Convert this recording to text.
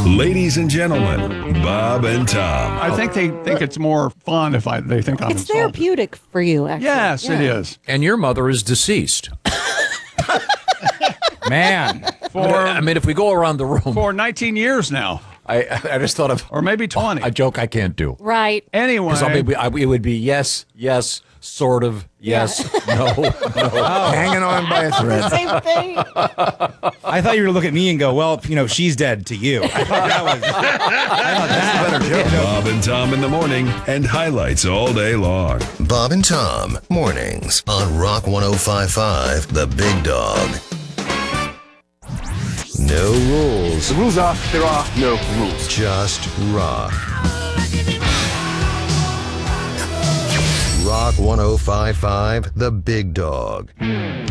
Ladies and gentlemen, Bob and Tom. I think they think it's more fun if they think I'm It's insulted. therapeutic for you, actually. Yes, Yeah. it is. And your mother is deceased. Man. I mean, if we go around the room, For 19 years now, I just thought of or maybe 20. a joke I can't do. Right. Anyway, Because it would be yes, sort of, yes, no. Hanging on by a thread. Same thing. I thought you were going to look at me and go, well, she's dead to you. I thought that's a better joke. Bob and Tom in the morning and highlights all day long. Bob and Tom, mornings on Rock 105.5, The Big Dog. No rules. The rules are, there are no rules. Just rock. Rock 105.5, The Big Dog.